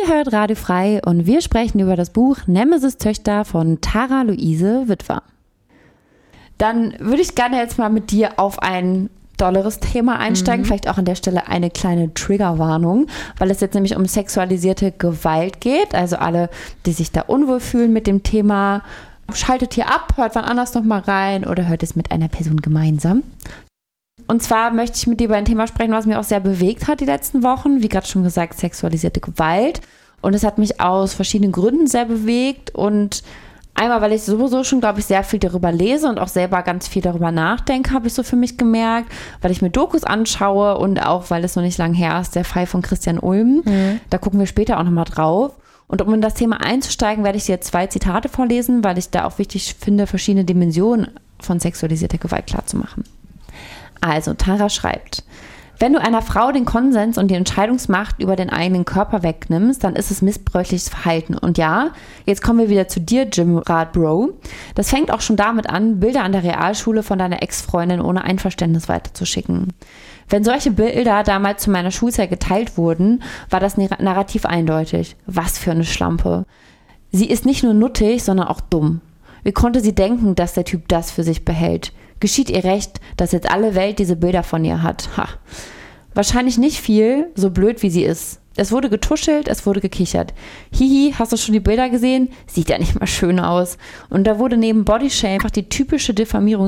Ihr hört Radio Frei und wir sprechen über das Buch Nemesis-Töchter von Tara Luise Witwer. Dann würde ich gerne jetzt mal mit dir auf ein dolleres Thema einsteigen. Vielleicht auch an der Stelle eine kleine Triggerwarnung, weil es jetzt nämlich um sexualisierte Gewalt geht. Also alle, die sich da unwohl fühlen mit dem Thema, schaltet hier ab, hört wann anders nochmal rein oder hört es mit einer Person gemeinsam. Und zwar möchte ich mit dir über ein Thema sprechen, was mir auch sehr bewegt hat die letzten Wochen. Wie gerade schon gesagt, sexualisierte Gewalt. Und es hat mich aus verschiedenen Gründen sehr bewegt. Und einmal, weil ich sowieso schon, glaube ich, sehr viel darüber lese und auch selber ganz viel darüber nachdenke, habe ich so für mich gemerkt. Weil ich mir Dokus anschaue und auch, weil es noch nicht lang her ist, der Fall von Christian Ulm. Da gucken wir später auch nochmal drauf. Und um in das Thema einzusteigen, werde ich dir 2 Zitate vorlesen, weil ich da auch wichtig finde, verschiedene Dimensionen von sexualisierter Gewalt klarzumachen. Also, Tara schreibt: Wenn du einer Frau den Konsens und die Entscheidungsmacht über den eigenen Körper wegnimmst, dann ist es missbräuchliches Verhalten. Und ja, jetzt kommen wir wieder zu dir, Jim Bro. Das fängt auch schon damit an, Bilder an der Realschule von deiner Ex-Freundin ohne Einverständnis weiterzuschicken. Wenn solche Bilder damals zu meiner Schulzeit geteilt wurden, war das Narrativ eindeutig. Was für eine Schlampe. Sie ist nicht nur nuttig, sondern auch dumm. Wie konnte sie denken, dass der Typ das für sich behält? Geschieht ihr recht, dass jetzt alle Welt diese Bilder von ihr hat? Ha. Wahrscheinlich nicht viel, so blöd wie sie ist. Es wurde getuschelt, es wurde gekichert. Hihi, hast du schon die Bilder gesehen? Sieht ja nicht mal schön aus. Und da wurde neben Bodyshaming einfach die typische Diffamierung